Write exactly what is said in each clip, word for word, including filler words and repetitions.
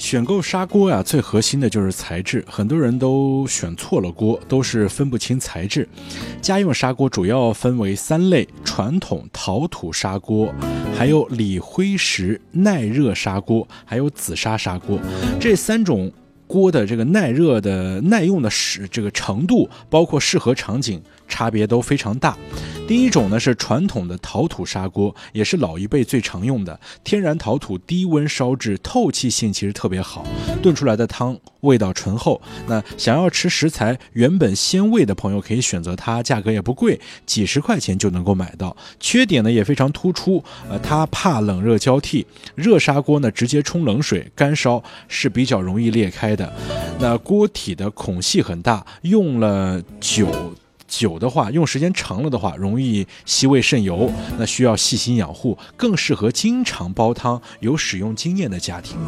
选购砂锅啊，最核心的就是材质，很多人都选错了锅，都是分不清材质。家用砂锅主要分为三类：传统陶土砂锅，还有锂灰石耐热砂锅，还有紫砂砂锅。这三种锅的这个耐热的耐用的这个程度，包括适合场景，差别都非常大。第一种呢是传统的陶土砂锅，也是老一辈最常用的。天然陶土低温烧制，透气性其实特别好，炖出来的汤味道醇厚。那想要吃食材原本鲜味的朋友可以选择它，价格也不贵，几十块钱就能够买到。缺点呢也非常突出，呃，它怕冷热交替。热砂锅呢直接冲冷水干烧是比较容易裂开的。那锅体的孔隙很大，用了久久的话，用时间长了的话，容易吸味渗油，那需要细心养护，更适合经常煲汤、有使用经验的家庭。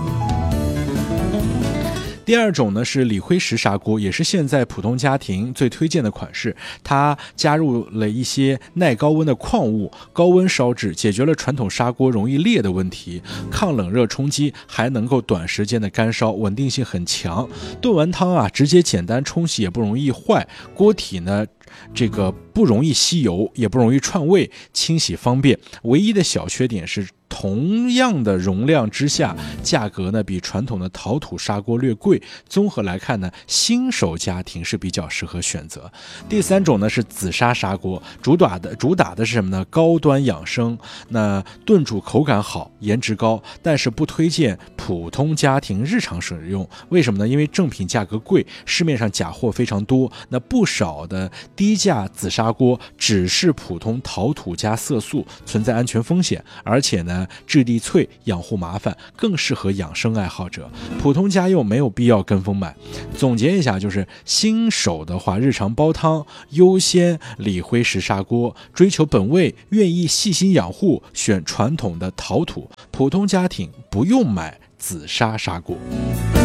第二种呢是锂灰石砂锅，也是现在普通家庭最推荐的款式。它加入了一些耐高温的矿物，高温烧制，解决了传统砂锅容易裂的问题，抗冷热冲击，还能够短时间的干烧，稳定性很强。炖完汤啊，直接简单冲洗，也不容易坏。锅体呢，这个不容易吸油，也不容易串味，清洗方便。唯一的小缺点是，同样的容量之下，价格呢比传统的陶土砂锅略贵。综合来看呢，新手家庭是比较适合选择。第三种呢是紫砂砂锅，主打的主打的是什么呢？高端养生，那炖煮口感好，颜值高，但是不推荐普通家庭日常使用。为什么呢？因为正品价格贵，市面上假货非常多。那不少的低价紫砂锅只是普通陶土加色素，存在安全风险，而且呢质地脆，养护麻烦，更适合养生爱好者。普通家用没有必要跟风买。总结一下，就是新手的话，日常煲汤优先锂灰石砂锅，追求本味，愿意细心养护，选传统的陶土。普通家庭不用买紫砂砂锅。